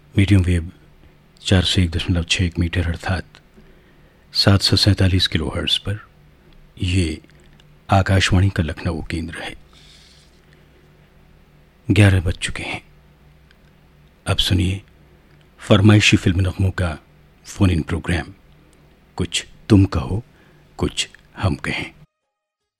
Medium wave 401.61 metre अर्थात 747 kilo hertz पर। ये आकाशवाणी का लखनऊ केंद्र है। 11 बज चुके हैं। अब सुनिए फरमाइशी फिल्म नगमों का फोन इन प्रोग्राम, कुछ तुम कहो कुछ हम कहें।